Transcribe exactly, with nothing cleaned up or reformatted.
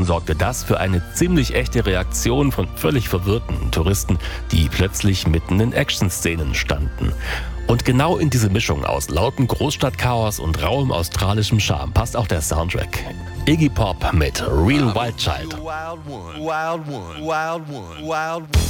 sorgte das für eine ziemlich echte Reaktion von völlig verwirrten Touristen, die plötzlich mitten in Action-Szenen standen. Und genau in diese Mischung aus lautem Großstadtchaos und rauem australischem Charme passt auch der Soundtrack. Iggy Pop mit Real Wild Child.